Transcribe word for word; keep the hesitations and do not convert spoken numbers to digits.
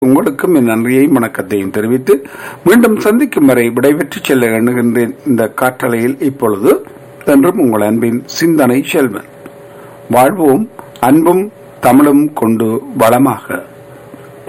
உங்களுக்கும் என் நன்றியையும் வணக்கத்தையும் தெரிவித்து மீண்டும் சந்திக்கும் வரை விடைபெற்று செல்ல எண்ணுகின்றேன். இந்த காற்றலையில் இப்பொழுது என்றும் உங்கள் அன்பின் சிந்தனை செல்வன். வாழ்வோம் அன்பும் தமிழும் கொண்டு வளமாக.